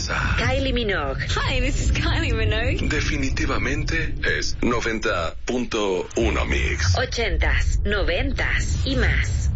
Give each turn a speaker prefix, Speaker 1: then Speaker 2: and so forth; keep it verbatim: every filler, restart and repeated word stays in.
Speaker 1: pasa?
Speaker 2: Kylie Minogue.
Speaker 3: Hi, this is Kylie Minogue.
Speaker 1: Definitivamente es noventa punto uno Mix.
Speaker 2: Ochentas, noventas y más.